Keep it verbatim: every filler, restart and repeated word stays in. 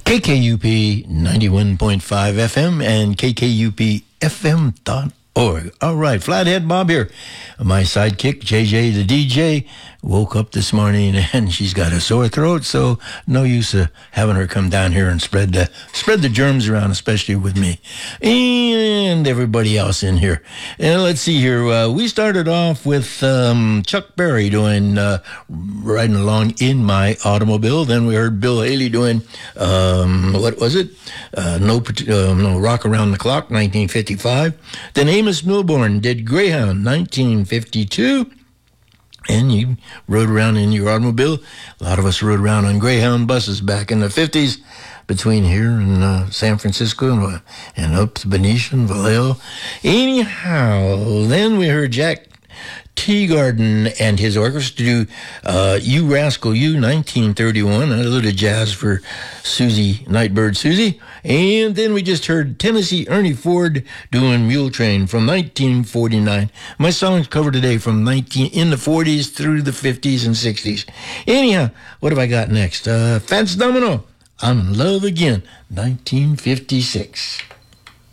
K K U P ninety-one point five F M and K K U P F M dot org. All right, Flathead Bob here. My sidekick, J J the D J, woke up this morning and she's got a sore throat, so no use of having her come down here and spread the, spread the germs around, especially with me and everybody else in here. And let's see here. Uh, we started off with um, Chuck Berry doing uh, Riding Along in My Automobile. Then we heard Bill Haley doing, um, what was it? Uh, no, uh, no Rock Around the Clock, nineteen fifty-five. Then Amos Milburn did Greyhound, nineteen fifty-two. And you rode around in your automobile. A lot of us rode around on Greyhound buses back in the fifties between here and uh, San Francisco and, uh, and up to Benicia and Vallejo. Anyhow, then we heard Jack Teagarden and his orchestra do uh, You Rascal You, nineteen thirty-one, a little bit of jazz for Susie, Nightbird Susie. And then we just heard Tennessee Ernie Ford doing Mule Train from nineteen forty-nine. My song's covered today from nineteen in the forties through the fifties and sixties. Anyhow, what have I got next? Uh, Fats Domino, I'm in Love Again, nineteen fifty-six.